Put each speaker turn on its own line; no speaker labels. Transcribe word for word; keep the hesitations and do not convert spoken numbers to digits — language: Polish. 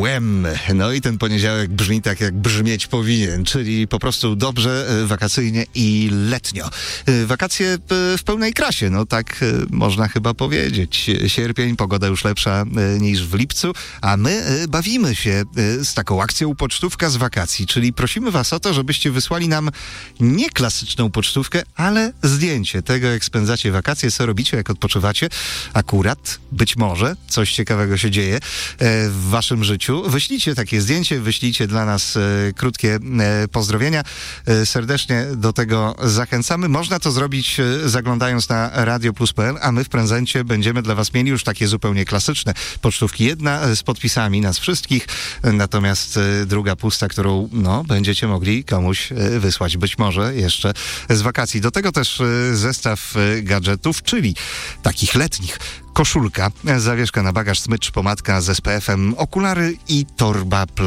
Wham! No i ten poniedziałek brzmi tak, jak brzmieć powinien, czyli po prostu dobrze, wakacyjnie i letnio. Wakacje w pełnej krasie, no tak można chyba powiedzieć. Sierpień, pogoda już lepsza niż w lipcu, a my bawimy się z taką akcją Pocztówka z wakacji, czyli prosimy was o to, żebyście wysłali nam nie klasyczną pocztówkę, ale zdjęcie tego, jak spędzacie wakacje, co robicie, jak odpoczywacie. Akurat, być może, coś ciekawego się dzieje w waszym życiu. Wyślijcie takie zdjęcie, wyślijcie dla nas krótkie pozdrowienia. Serdecznie do tego zachęcamy. Można to zrobić zaglądając na radio plus kropka p l, a my w prezencie będziemy dla was mieli już takie zupełnie klasyczne pocztówki. Jedna z podpisami nas wszystkich, natomiast druga pusta, którą no, będziecie mogli komuś wysłać, być może jeszcze z wakacji. Do tego też zestaw gadżetów, czyli takich letnich. Koszulka, zawieszka na bagaż, smycz, pomadka z S P F em, okulary i torba